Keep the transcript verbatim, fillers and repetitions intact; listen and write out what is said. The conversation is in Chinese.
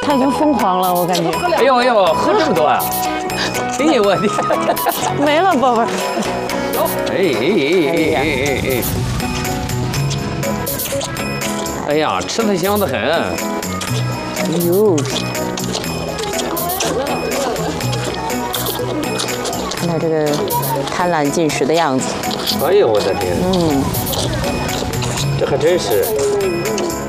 他已经疯狂了，我感觉。 哎呦哎呦，喝这么多啊！哎呦我的， 没了，宝贝儿。 哎哎哎哎哎哎哎！哎呀，吃的香得很。 哎呦，看他这个贪婪进食的样子。 哎呦我的天！ 嗯， 这还真是。